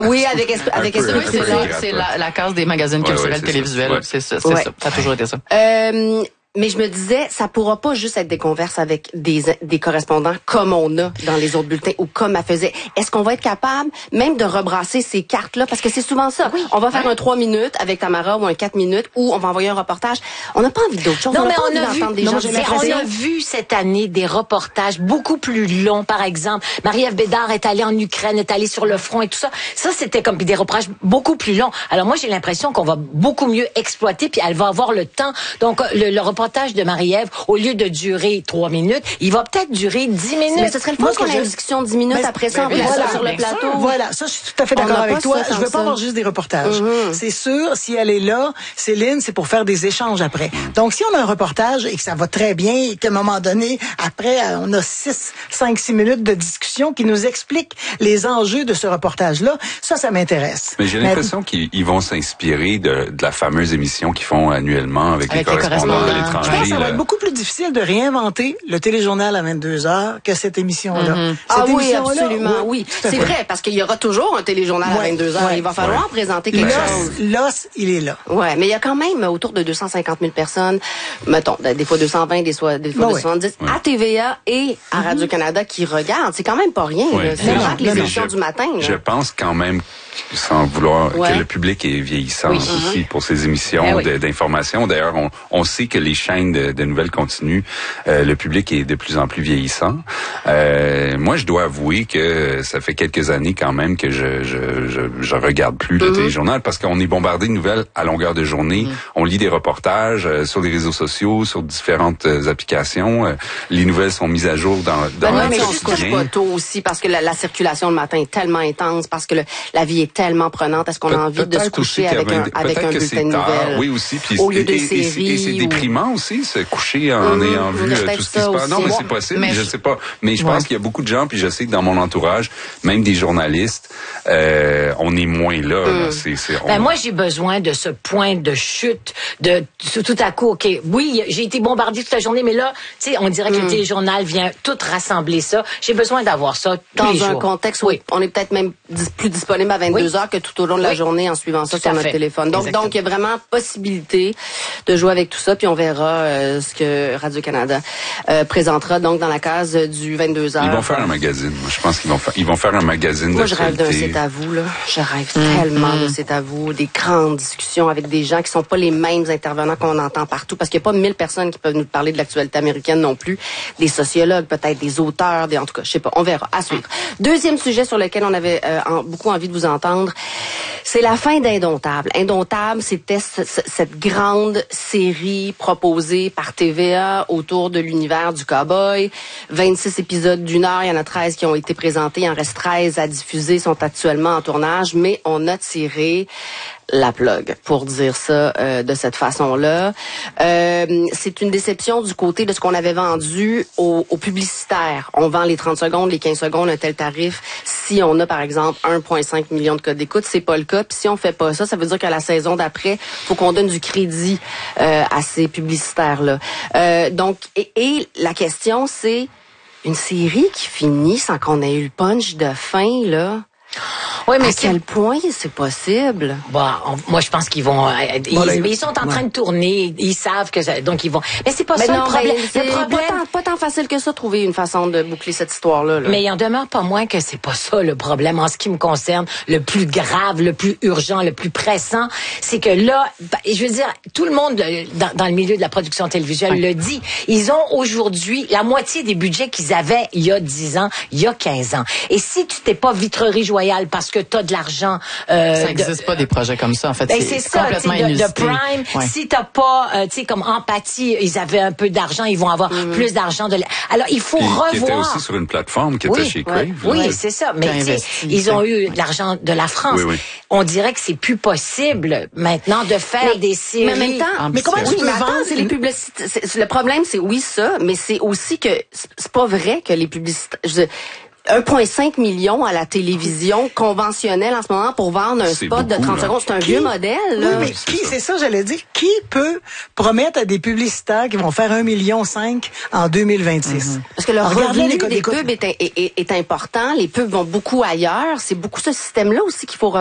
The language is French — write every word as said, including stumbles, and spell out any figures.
Oui, avec avec peu, Esprit un peu Trésor. pirate, C'est ouais. la, la case des magazines culturels ouais, c'est télévisuels. ça. Ouais. C'est ça, c'est Ouais. ça. Ça a toujours été ça. Euh, mais je me disais, ça pourra pas juste être des converses avec des des correspondants comme on a dans les autres bulletins ou comme elle faisait. Est-ce qu'on va être capable même de rebrasser ces cartes-là? Parce que c'est souvent ça. Oui. On va faire un trois minutes avec Tamara ou un quatre minutes ou on va envoyer un reportage. On n'a pas envie d'autre chose. Non, on n'a mais pas on envie a vu, d'entendre des non, gens j'ai dire, l'impression- on a vu cette année des reportages beaucoup plus longs, par exemple. Marie-Ève Bédard est allée en Ukraine, est allée sur le front et tout ça. Ça, c'était comme des reportages beaucoup plus longs. Alors moi, j'ai l'impression qu'on va beaucoup mieux exploiter, puis elle va avoir le temps. Donc, le, le reportage de Marie-Ève, au lieu de durer trois minutes, il va peut-être durer dix minutes. Mais ce serait le fun Moi, ce qu'on que ait je- une discussion de dix minutes Mais- après ça, on mais met voilà, ça sur le bien plateau. Voilà, ça, je suis tout à fait On d'accord n'a avec pas toi. ça Je tant veux que pas ça. avoir juste des reportages. Mhm. C'est sûr, si elle est là, Céline, c'est pour faire des échanges après. Donc, si on a un reportage et que ça va très bien et qu'à un moment donné, après, euh, on a six, cinq, six minutes de discussion qui nous expliquent les enjeux de ce reportage-là, ça, ça m'intéresse. Mais j'ai Mais- l'impression qu'ils ils vont s'inspirer de, de la fameuse émission qu'ils font annuellement avec, Avec les les correspondants de correspondants. Je pense l'étranger. que ça va là. être beaucoup plus difficile de réinventer le téléjournal à vingt-deux heures que cette émission-là. Mhm. Cette Ah oui, émission-là, absolument, oui. tout à C'est fait. vrai, parce qu'il y aura toujours un téléjournal à Ouais, vingt-deux heures. ouais, Il va falloir ouais. présenter quelque chose. L'os, l'os, il est là. Ouais, mais il y a quand même autour de deux cent cinquante mille personnes, mettons, des fois deux cent vingt, des fois, des fois Ben deux oui. cent soixante-dix, à T V A et à Radio-Canada qui regardent. C'est quand même pas rien. Ouais. là. C'est Mais vrai non, que les mais émissions je- du matin. là. Je pense quand même, sans vouloir, Ouais. que le public est vieillissant Oui. aussi pour ces émissions Eh oui. de- d'information. D'ailleurs, on, on sait que les chaînes de, de nouvelles continues, euh, le public est de plus en plus vieillissant. Euh, moi, je dois avouer que ça fait quelques années quand même que je je, je, je regarde plus le téléjournal parce qu'on est bombardé de nouvelles à longueur de journée. On lit des reportages euh, sur les réseaux sociaux, sur différentes euh, applications. Euh, les nouvelles sont mises à jour dans, dans Ben ouais, le mais on se couche quotidien. pas tôt aussi parce que la, la circulation le matin est tellement intense, parce que le- la vie est tellement prenante. Est-ce qu'on a Pe- envie de se peut-être coucher aussi avec qu'il y un, avait- avec peut-être un que bulletin c'est de tard. nouvelles? Oui, aussi. Puis au et- lieu de et- et c'est- séries Et c'est ou- déprimant aussi, se coucher en Mhm, ayant vu il y a euh, peut-être tout ce qui ça se passe. aussi. Non, mais Moi, c'est possible. mais je je- sais pas. Mais je Ouais. pense qu'il y a beaucoup de gens, puis je sais que dans mon entourage, même des journalistes, euh, on est moins là. Mm. là. C'est, c'est, on- Ben moi, j'ai besoin de ce point de chute, de tout tout à coup, OK, oui, j'ai été bombardée toute la journée, mais là, tu sais, on dirait que Mm. le téléjournal vient tout rassembler ça. J'ai besoin d'avoir ça tous Dans les un jours. contexte où Oui. on est peut-être même dis- plus disponible à vingt-deux heures que tout au long de la Oui. journée en suivant ça Tout sur à notre fait. téléphone. Donc, Exactement. donc, il y a vraiment possibilité de jouer avec tout ça, puis on verra euh, ce que Radio-Canada euh, présentera donc dans la case du vingt-deux heures. Ils vont faire un magazine. Moi, je pense qu'ils vont faire, ils vont faire un magazine Moi, je rêve d'un d'actualité. C'est à vous, là. Je rêve tellement de C'est à vous. Des grandes discussions avec des gens qui sont pas les mêmes intervenants qu'on entend partout. Parce qu'il n'y a pas mille personnes qui peuvent nous parler de l'actualité américaine non plus. Des sociologues, peut-être, des auteurs, des, en tout cas, je sais pas. On verra. À suivre. Deuxième sujet sur lequel on avait euh, en- beaucoup envie de vous entendre, c'est la fin d'Indomptable. Indomptable, c'était ce- ce- cette grande série proposée par T V A autour de l'univers du cowboy. vingt-six épisodes d'une heure, il y en a treize qui ont été présentés, il en reste treize à diffuser, sont actuellement en tournage, mais on a tiré la plug, pour dire ça euh, de cette façon-là. Euh, c'est une déception du côté de ce qu'on avait vendu aux, aux publicitaires. On vend les trente secondes, les quinze secondes, un tel tarif. Si on a, par exemple, un virgule cinq million de codes d'écoute, c'est pas le cas. Puis si on fait pas ça, ça veut dire qu'à la saison d'après, faut qu'on donne du crédit euh, à ces publicitaires-là. Euh, donc, et, et la question, c'est une série qui finit sans qu'on ait eu le punch de fin, là. Oui, mais à c'est- quel point c'est possible? Bon, on- moi, je pense qu'ils vont. euh, ils, Bon, là, mais ils sont en train de tourner. Ils savent que ça, donc ils vont. Mais c'est pas Mais ça non, le problème. mais c'est Le problème. pas tant, pas tant facile que ça, trouver une façon de boucler cette histoire-là. là. Mais il en demeure pas moins que c'est pas ça le problème en ce qui me concerne. Le plus grave, le plus urgent, le plus pressant, c'est que là, bah, je veux dire, tout le monde euh, dans, dans le milieu de la production télévisuelle le dit. Ils ont aujourd'hui la moitié des budgets qu'ils avaient il y a dix ans, il y a quinze ans. Et si tu t'es pas Vitrerie Royale parce que t'as de l'argent, euh, Ça de- n'existe pas des projets comme ça. En fait, ben, c'est c'est ça, complètement tu sais, de, de inusité. Prime. Ouais. Si t'as pas, euh, tu sais, comme Empathie, ils avaient un peu d'argent, ils vont avoir plus d'argent. De... la- Alors, il faut Puis, qui était revoir. aussi sur une plateforme qui était Oui, chez ouais. Crave. Oui, là. c'est ça. Mais Qui a tu sais, investi, ils ont ça. eu de l'argent de la France. Oui, oui. On dirait que c'est plus possible maintenant de faire des séries. Mais en même temps, Mais comment oui, tu peux mais attends, vendre c'est les une- publicités. c'est- c'est- Le problème, c'est oui ça, mais c'est aussi que c'est c'est pas vrai que les publicités. Je, un virgule cinq million à la télévision conventionnelle en ce moment pour vendre un C'est spot de beaucoup, trente là. secondes. C'est un Qui- vieux modèle, là. Oui, mais Oui, c'est qui, ça. c'est ça, j'allais dire, qui peut promettre à des publicitaires qui vont faire un million cinq en deux mille vingt-six? Parce que le Regardez revenu les codes des d'écoute. pubs est, est, est, est important. Les pubs vont beaucoup ailleurs. C'est beaucoup ce système-là aussi qu'il faut